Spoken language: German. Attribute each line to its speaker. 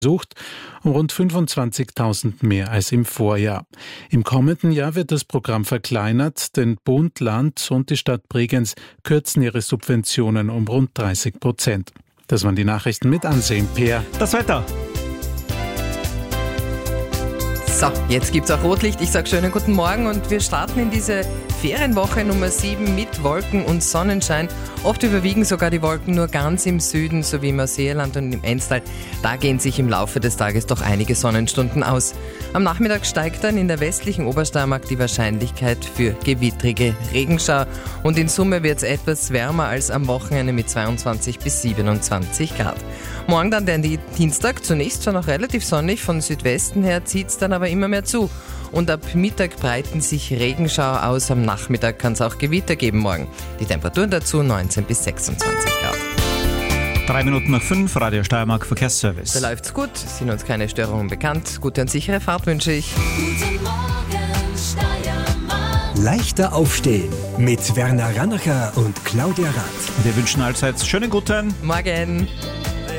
Speaker 1: besucht, um rund 25.000 mehr als im Vorjahr. Im kommenden Jahr wird das Programm verkleinert, denn Bund, Land und die Stadt Bregenz kürzen ihre Subventionen um rund 30%. Das waren die Nachrichten mit Ansehen Peer.
Speaker 2: Das Wetter.
Speaker 3: So, jetzt gibt's auch Rotlicht. Ich sage schönen guten Morgen und wir starten in diese Ferienwoche Nummer 7 mit Wolken und Sonnenschein. Oft überwiegen sogar die Wolken nur ganz im Süden, sowie im Neuseeland und im Enstal. Da gehen sich im Laufe des Tages doch einige Sonnenstunden aus. Am Nachmittag steigt dann in der westlichen Obersteiermark die Wahrscheinlichkeit für gewittrige Regenschauer. Und in Summe wird es etwas wärmer als am Wochenende mit 22 bis 27 Grad. Morgen dann der Dienstag, zunächst zwar noch relativ sonnig, von Südwesten her zieht es dann aber immer mehr zu. Und ab Mittag breiten sich Regenschauer aus, am Nachmittag kann es auch Gewitter geben morgen. Die Temperaturen dazu 19 bis 26 Grad.
Speaker 2: 5:03, Radio Steiermark Verkehrsservice.
Speaker 3: Da läuft's gut, sind uns keine Störungen bekannt. Gute und sichere Fahrt wünsche ich.
Speaker 4: Guten Morgen, Steiermark.
Speaker 5: Leichter aufstehen mit Werner Rannacher und Claudia Rath.
Speaker 2: Wir wünschen allseits schönen guten
Speaker 3: Morgen.